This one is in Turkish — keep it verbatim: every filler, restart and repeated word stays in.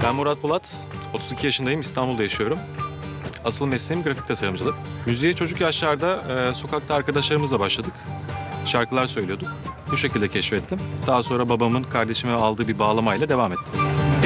Ben Murat Polat, otuz iki yaşındayım, İstanbul'da yaşıyorum. Asıl mesleğim grafik tasarımcılık. Müziğe çocuk yaşlarda e, sokakta arkadaşlarımızla başladık. Şarkılar söylüyorduk. Bu şekilde keşfettim. Daha sonra babamın kardeşime aldığı bir bağlamayla devam ettim.